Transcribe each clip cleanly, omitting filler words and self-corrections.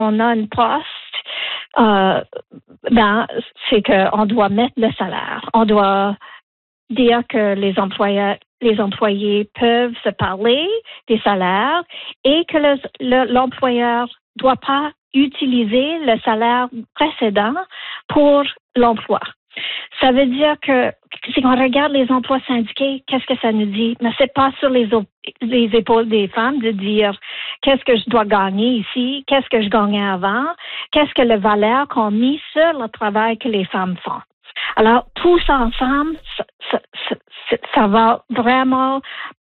on a une poste, c'est qu'on doit mettre le salaire. On doit dire que les employés peuvent se parler des salaires et que l'employeur ne doit pas utiliser le salaire précédent pour l'emploi. Ça veut dire que si on regarde les emplois syndiqués, qu'est-ce que ça nous dit? Mais c'est pas sur les épaules des femmes de dire qu'est-ce que je dois gagner ici, qu'est-ce que je gagnais avant, qu'est-ce que la valeur qu'on met sur le travail que les femmes font. Alors, tous ensemble, ça va vraiment...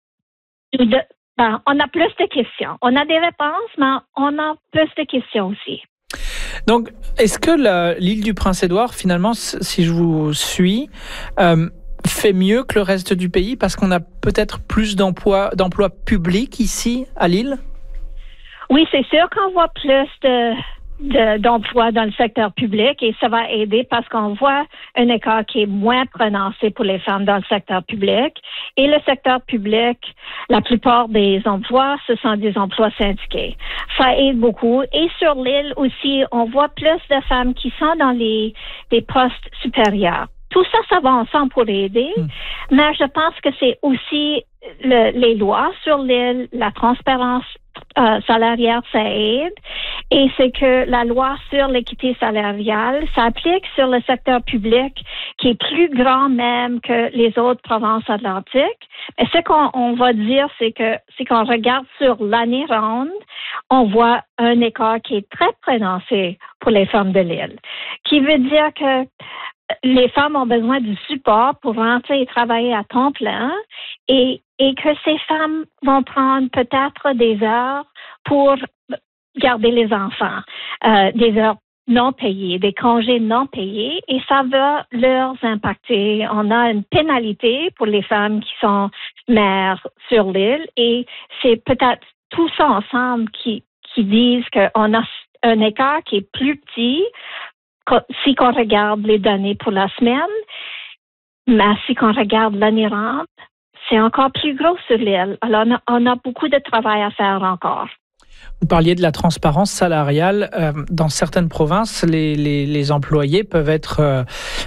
on a plus de questions. On a des réponses, mais on a plus de questions aussi. Donc, est-ce que l'île du Prince-Édouard, finalement, si je vous suis, fait mieux que le reste du pays parce qu'on a peut-être plus d'emplois publics ici, à l'île? Oui, c'est sûr qu'on voit plus d'emplois dans le secteur public et ça va aider parce qu'on voit un écart qui est moins prononcé pour les femmes dans le secteur public. Et le secteur public, la plupart des emplois, ce sont des emplois syndiqués. Ça aide beaucoup. Et sur l'île aussi, on voit plus de femmes qui sont dans des postes supérieurs. Tout ça, ça va ensemble pour aider. Mais je pense que c'est aussi les lois sur l'île, la transparence salariale, ça aide. Et c'est que la loi sur l'équité salariale s'applique sur le secteur public qui est plus grand même que les autres provinces atlantiques. Et ce qu'on va dire, c'est qu'on regarde sur l'année ronde, on voit un écart qui est très prononcé pour les femmes de l'île. Qui veut dire que les femmes ont besoin du support pour rentrer et travailler à temps plein et que ces femmes vont prendre peut-être des heures pour garder les enfants, des heures non payées, des congés non payés et ça va leur impacter. On a une pénalité pour les femmes qui sont mères sur l'île et c'est peut-être tout ça ensemble qui disent qu'on a un écart qui est plus petit si on regarde les données pour la semaine, mais si on regarde l'année ronde, c'est encore plus gros sur l'île. Alors, on a beaucoup de travail à faire encore. Vous parliez de la transparence salariale. Dans certaines provinces, les employés peuvent être,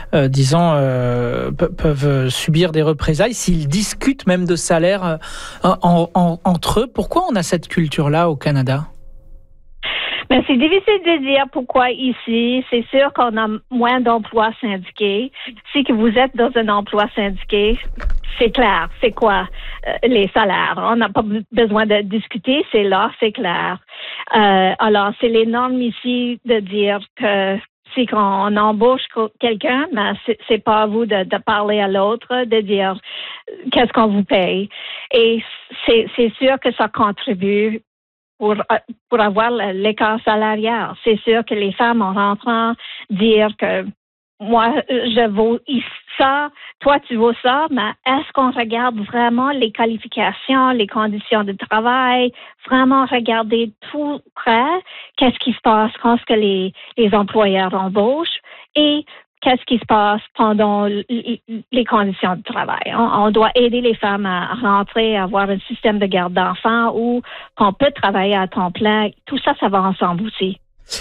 peuvent subir des représailles s'ils discutent même de salaire entre eux. Pourquoi on a cette culture-là au Canada? Mais c'est difficile de dire pourquoi ici. C'est sûr qu'on a moins d'emplois syndiqués. Si que vous êtes dans un emploi syndiqué, c'est clair. C'est quoi les salaires? On n'a pas besoin de discuter. C'est là, c'est clair. Alors, c'est les normes ici de dire que si on embauche quelqu'un, mais c'est pas à vous de parler à l'autre, de dire qu'est-ce qu'on vous paye. Et c'est sûr que ça contribue pour avoir l'écart salarial. C'est sûr que les femmes en rentrant dire que moi, je vaux ça, toi, tu vaux ça, mais est-ce qu'on regarde vraiment les qualifications, les conditions de travail, vraiment regarder tout près, qu'est-ce qui se passe quand les employeurs embauchent et qu'est-ce qui se passe pendant les conditions de travail. On doit aider les femmes à rentrer, à avoir un système de garde d'enfants où on peut travailler à temps plein. Tout ça, ça va ensemble aussi.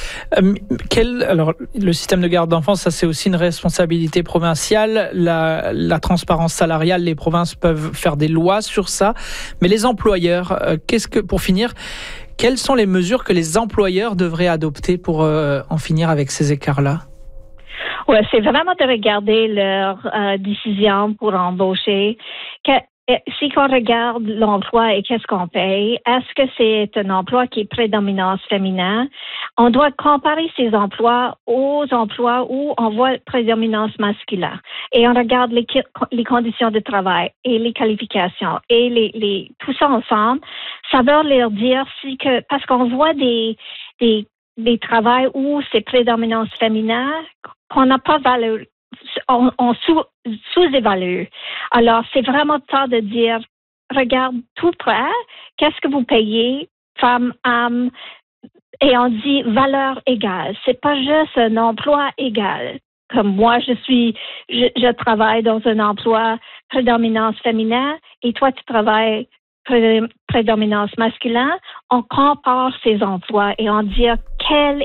Alors, le système de garde d'enfants, ça c'est aussi une responsabilité provinciale. La transparence salariale, les provinces peuvent faire des lois sur ça. Mais les employeurs, pour finir, quelles sont les mesures que les employeurs devraient adopter pour en finir avec ces écarts-là? Oui, c'est vraiment de regarder leur décision pour embaucher. Si on regarde l'emploi et qu'est-ce qu'on paye, est-ce que c'est un emploi qui est prédominance féminin? On doit comparer ces emplois aux emplois où on voit prédominance masculine. Et on regarde les conditions de travail et les qualifications et tout ça ensemble. Ça va leur dire parce qu'on voit des travails où c'est prédominance féminin qu'on n'a pas valeur. On sous-évalue. Alors, c'est vraiment temps de dire, regarde tout près, qu'est-ce que vous payez, femmes, hommes, et on dit valeur égale. C'est pas juste un emploi égal. Comme moi, je travaille dans un emploi prédominance féminin et toi, tu travailles prédominance masculine, on compare ces emplois et on dit quel